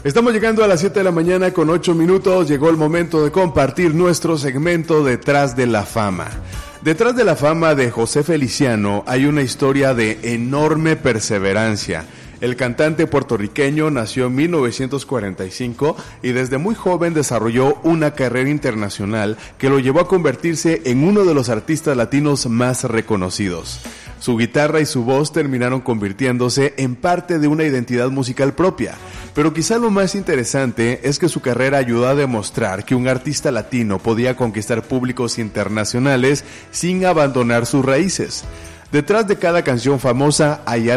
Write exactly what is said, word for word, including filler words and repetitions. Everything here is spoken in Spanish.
Estamos llegando a las siete de la mañana con ocho minutos. Llegó el momento de compartir nuestro segmento Detrás de la Fama. Detrás de la fama de José Feliciano hay una historia de enorme perseverancia. El cantante puertorriqueño nació en mil novecientos cuarenta y cinco y desde muy joven desarrolló una carrera internacional que lo llevó a convertirse en uno de los artistas latinos más reconocidos. Su guitarra y su voz terminaron convirtiéndose en parte de una identidad musical propia, pero quizá lo más interesante es que su carrera ayudó a demostrar que un artista latino podía conquistar públicos internacionales sin abandonar sus raíces. Detrás de cada canción famosa hay